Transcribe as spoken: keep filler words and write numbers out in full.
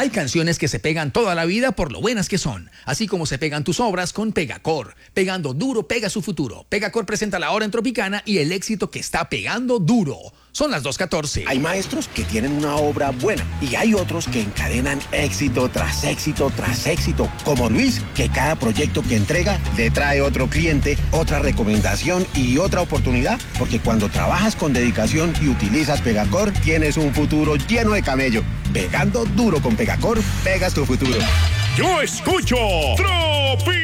Hay canciones que se pegan toda la vida por lo buenas que son, así como se pegan tus obras con Pegacor. Pegando duro pega su futuro. Pegacor presenta la hora en Tropicana y el éxito que está pegando duro. Son las dos catorce. Hay maestros que tienen una obra buena y hay otros que encadenan éxito tras éxito tras éxito, como Luis, que cada proyecto que entrega le trae otro cliente, otra recomendación y otra oportunidad, porque cuando trabajas con dedicación y utilizas Pegacor, tienes un futuro lleno de camello. Pegando duro con Pegacor, pegas tu futuro. Yo escucho Tropi.